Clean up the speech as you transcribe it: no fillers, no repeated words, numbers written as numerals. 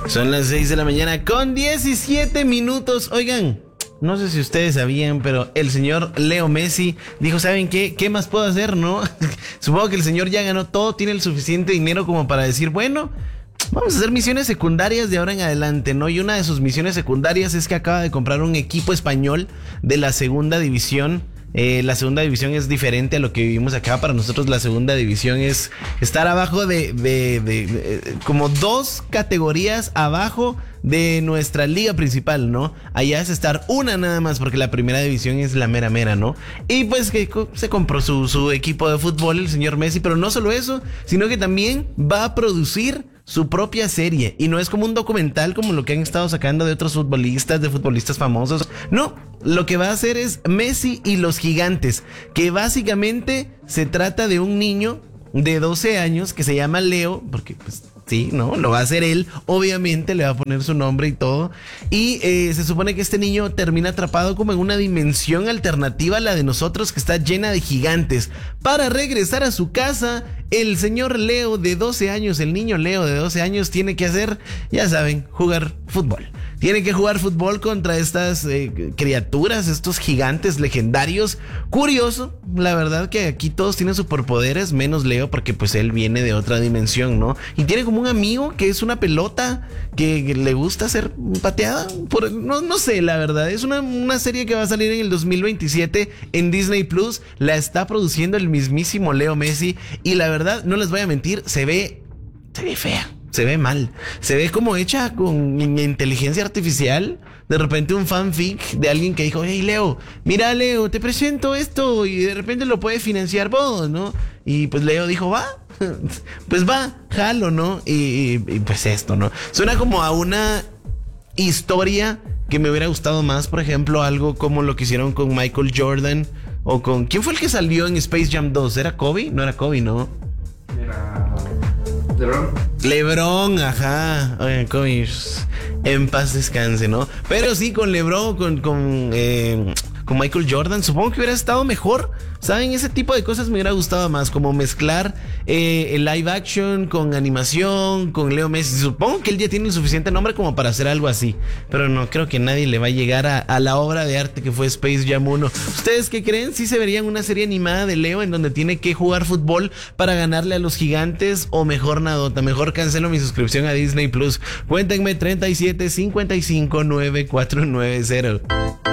Son las 6 de la mañana con 17 minutos. Oigan, no sé si ustedes sabían, pero el señor Leo Messi dijo, ¿saben qué? ¿Qué más puedo hacer, no? Supongo que el señor ya ganó todo, tiene el suficiente dinero como para decir, bueno, vamos a hacer misiones secundarias de ahora en adelante, ¿no? Y una de sus misiones secundarias es que acaba de comprar un equipo español de la segunda división. La segunda división es diferente a lo que vivimos acá. Para nosotros la segunda división es estar abajo de como dos categorías abajo de nuestra liga principal, ¿no? Allá es estar una nada más, porque la primera división es la mera mera, ¿no? Y pues que se compró su equipo de fútbol, el señor Messi, pero no solo eso, sino que también va a producir su propia serie. Y no es como un documental como lo que han estado sacando de otros futbolistas, de futbolistas famosos. No, lo que va a hacer es Messi y los Gigantes, que básicamente se trata de un niño de 12 años que se llama Leo, porque pues sí, ¿no? Lo va a hacer él, obviamente le va a poner su nombre y todo. Y se supone que este niño termina atrapado como en una dimensión alternativa a la de nosotros, que está llena de gigantes. Para regresar a su casa, el señor Leo de 12 años, el niño Leo de 12 años, tiene que hacer, ya saben, jugar fútbol. Tiene que jugar fútbol contra estas criaturas, estos gigantes legendarios. Curioso, la verdad que aquí todos tienen superpoderes, menos Leo, porque pues él viene de otra dimensión, ¿no? Y tiene como un amigo que es una pelota que le gusta ser pateada. No sé, la verdad. Es una serie que va a salir en el 2027 en Disney Plus. La está produciendo el mismísimo Leo Messi. Y la verdad, no les voy a mentir, se ve fea. Se ve mal. Se ve como hecha con inteligencia artificial. De repente un fanfic de alguien que dijo, hey Leo, mira Leo, te presento esto. Y de repente lo puedes financiar vos, ¿no? Y pues Leo dijo, va. Pues va, jalo, ¿no? Y pues esto, ¿no? Suena como a una historia que me hubiera gustado más. Por ejemplo, algo como lo que hicieron con Michael Jordan. O con... ¿Quién fue el que salió en Space Jam 2? ¿Era Kobe? No era Kobe, ¿no? Era... LeBron, ajá. Oigan, Kobe, en paz descanse, ¿no? Pero sí, con LeBron, con Michael Jordan, supongo que hubiera estado mejor. ¿Saben? Ese tipo de cosas me hubiera gustado más, como mezclar el live action con animación, con Leo Messi. Supongo que él ya tiene el suficiente nombre como para hacer algo así, pero no creo que nadie le va a llegar a la obra de arte que fue Space Jam 1. ¿Ustedes qué creen? ¿Sí se verían una serie animada de Leo en donde tiene que jugar fútbol para ganarle a los gigantes? O mejor nadota, mejor cancelo mi suscripción a Disney Plus. Cuéntenme 37 55 9490.